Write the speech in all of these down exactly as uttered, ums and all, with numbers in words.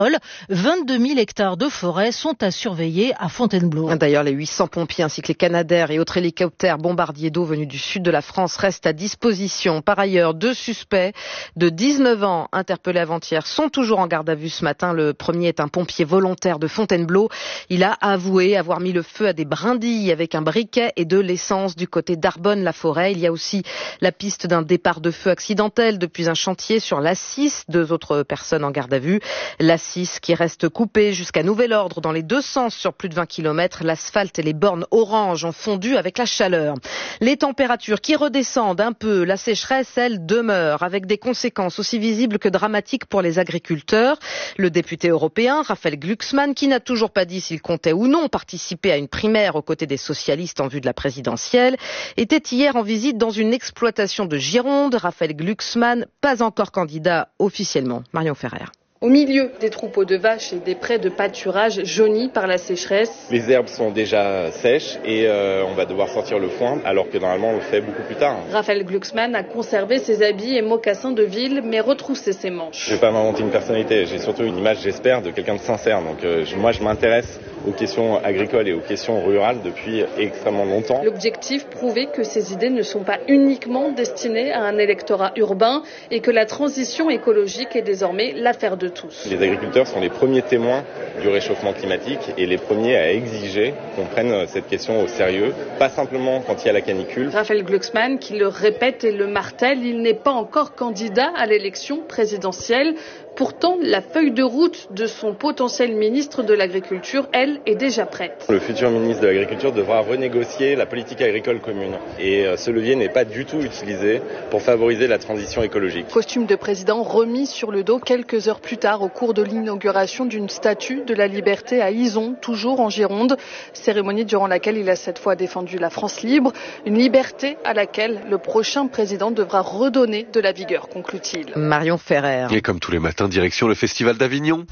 vingt-deux mille hectares de forêt sont à surveiller à Fontainebleau. D'ailleurs, les huit cents pompiers ainsi que les Canadair et autres hélicoptères bombardiers d'eau venus du sud de la France restent à disposition. Par ailleurs, deux suspects de dix-neuf ans interpellés avant-hier sont toujours en garde à vue ce matin. Le premier est un pompier volontaire de Fontainebleau. Il a avoué avoir mis le feu à des brindilles avec un briquet et de l'essence du côté d'Arbonne-la-Forêt. Il y a aussi la piste d'un départ de feu accidentel depuis un chantier sur l'A six. Deux autres personnes en garde à vue. L'A six qui reste coupée jusqu'à nouvel ordre dans les deux sens sur plus de vingt kilomètres. L'asphalte et les bornes orange ont fondu avec la chaleur. Les températures qui redescendent un peu. La sécheresse, elle, demeure avec des conséquences aussi visibles que dramatiques pour les agriculteurs. Le député européen, Raphaël Glucksmann, qui n'a toujours pas dit s'il comptait ou non participer à une primaire aux côtés des socialistes en vue de la présidentielle, était hier en visite dans une exploitation de Gironde. Raphaël Glucksmann, pas encore candidat officiellement. Marion Ferrer. Au milieu des troupeaux de vaches et des prés de pâturage jaunis par la sécheresse. Les herbes sont déjà sèches et euh, on va devoir sortir le foin alors que normalement on le fait beaucoup plus tard. Raphaël Glucksmann a conservé ses habits et mocassins de ville mais retroussé ses manches. Je vais pas m'inventer une personnalité, j'ai surtout une image, j'espère, de quelqu'un de sincère. Donc euh, je, moi je m'intéresse aux questions agricoles et aux questions rurales depuis extrêmement longtemps. L'objectif, prouver que ces idées ne sont pas uniquement destinées à un électorat urbain et que la transition écologique est désormais l'affaire de tous. Les agriculteurs sont les premiers témoins du réchauffement climatique et les premiers à exiger qu'on prenne cette question au sérieux, pas simplement quand il y a la canicule. Raphaël Glucksmann, qui le répète et le martèle, il n'est pas encore candidat à l'élection présidentielle. Pourtant, la feuille de route de son potentiel ministre de l'Agriculture, elle, est déjà prête. Le futur ministre de l'Agriculture devra renégocier la politique agricole commune. Et ce levier n'est pas du tout utilisé pour favoriser la transition écologique. Costume de président remis sur le dos quelques heures plus tard au cours de l'inauguration d'une statue de la liberté à Izon, toujours en Gironde. Cérémonie durant laquelle il a cette fois défendu la France libre. Une liberté à laquelle le prochain président devra redonner de la vigueur, conclut-il. Marion Ferrer. Et comme tous les matins, direction le Festival d'Avignon.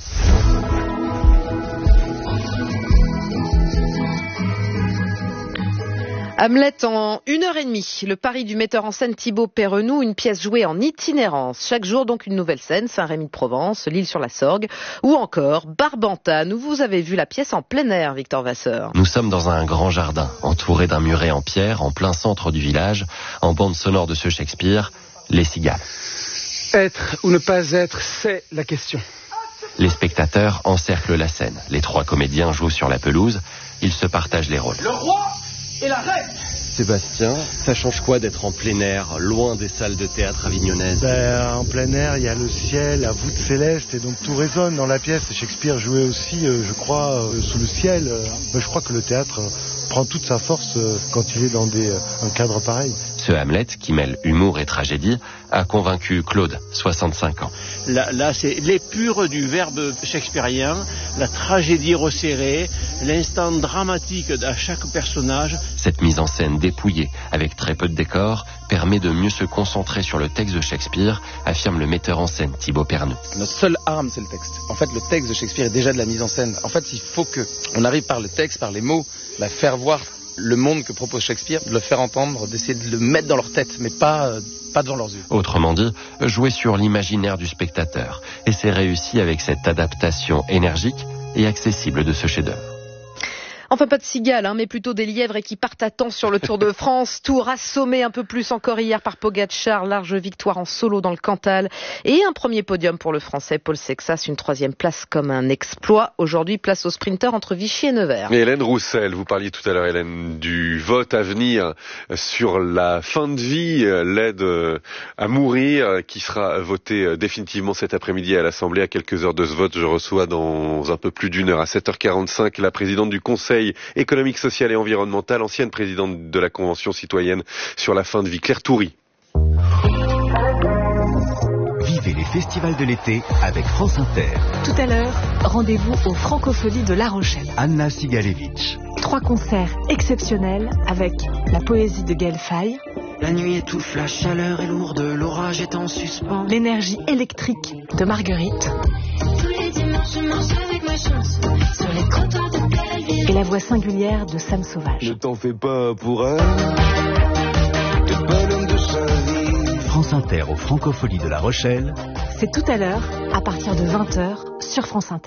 Hamlet en une heure et demie. Le pari du metteur en scène Thibaut Perrenoud, une pièce jouée en itinérance. Chaque jour donc une nouvelle scène, Saint-Rémy-de-Provence, l'Île-sur-la-Sorgue ou encore Barbantane où vous avez vu la pièce en plein air, Victor Vasseur. Nous sommes dans un grand jardin, entouré d'un muret en pierre, en plein centre du village, en bande sonore de ce Shakespeare, Les Cigales. Être ou ne pas être, c'est la question. Les spectateurs encerclent la scène. Les trois comédiens jouent sur la pelouse. Ils se partagent les rôles. Le roi et la reine. Sébastien, ça change quoi d'être en plein air, loin des salles de théâtre avignonnaises? Ben, en plein air, il y a le ciel, la voûte céleste, et donc tout résonne dans la pièce. Shakespeare jouait aussi, euh, je crois, euh, sous le ciel. Ben, je crois que le théâtre euh, prend toute sa force euh, quand il est dans des, euh, un cadre pareil. Ce Hamlet, qui mêle humour et tragédie, a convaincu Claude, soixante-cinq ans. Là, là c'est l'épure du verbe shakespearien, la tragédie resserrée, l'instant dramatique à chaque personnage. Cette mise en scène dépouillée, avec très peu de décors, permet de mieux se concentrer sur le texte de Shakespeare, affirme le metteur en scène Thibaut Perrenoud. Notre seule arme, c'est le texte. En fait, le texte de Shakespeare est déjà de la mise en scène. En fait, il faut que on arrive par le texte, par les mots, à faire voir le monde que propose Shakespeare, de le faire entendre, d'essayer de le mettre dans leur tête, mais pas, euh, pas devant leurs yeux. Autrement dit, jouer sur l'imaginaire du spectateur. Et c'est réussi avec cette adaptation énergique et accessible de ce chef-d'œuvre. Enfin, pas de cigales, hein, mais plutôt des lièvres et qui partent à temps sur le Tour de France. Tour assommé un peu plus encore hier par Pogacar, large victoire en solo dans le Cantal. Et un premier podium pour le Français Paul Sexas, une troisième place comme un exploit. Aujourd'hui, place au sprinter entre Vichy et Nevers. Et Hélène Roussel, vous parliez tout à l'heure, Hélène, du vote à venir sur la fin de vie, l'aide à mourir, qui sera votée définitivement cet après-midi à l'Assemblée. À quelques heures de ce vote, je reçois dans un peu plus d'une heure, à sept heures quarante-cinq, la présidente du Conseil économique, social et environnemental, ancienne présidente de la Convention citoyenne sur la fin de vie, Claire Toury. Vivez les festivals de l'été avec France Inter. Tout à l'heure, rendez-vous aux Francopholies de La Rochelle. Anna Sigalevitch. Trois concerts exceptionnels avec la poésie de Gaël Faye. La nuit étouffe, la chaleur est lourde, l'orage est en suspens. L'énergie électrique de Marguerite. Tous les dimanches, je marche avec ma chance sur les trottoirs de Belleville. Et la voix singulière de Sam Sauvage. Ne t'en fais pas pour elle, t'es pas l'homme de sa vie. France Inter aux Francopholies de La Rochelle. C'est tout à l'heure, à partir de vingt heures, sur France Inter.